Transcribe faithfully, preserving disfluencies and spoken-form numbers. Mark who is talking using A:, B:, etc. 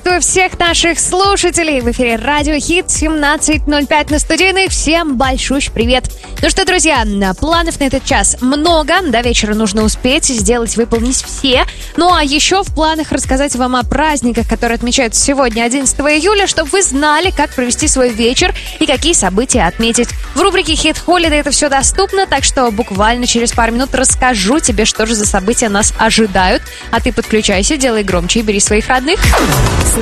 A: Приветствую всех наших слушателей. В эфире Радио Хит семнадцать ноль пять на студийной. Всем большущий привет. Ну что, друзья, планов на этот час много. До вечера нужно успеть сделать, выполнить все. Ну а еще в планах рассказать вам о праздниках, которые отмечаются сегодня, одиннадцатого июля, чтобы вы знали, как провести свой вечер и какие события отметить. В рубрике Hit Holiday это все доступно, так что буквально через пару минут расскажу тебе, что же за события нас ожидают. А ты подключайся, делай громче и бери своих родных.